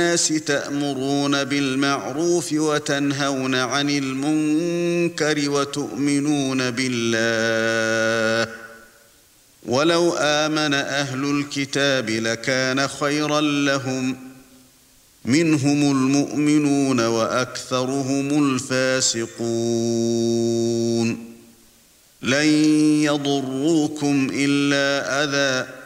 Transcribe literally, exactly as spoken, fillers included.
الناس تأمرون بالمعروف وتنهون عن المنكر وتؤمنون بالله ولو آمن أهل الكتاب لكان خيرا لهم منهم المؤمنون وأكثرهم الفاسقون لن يضروكم إلا أذى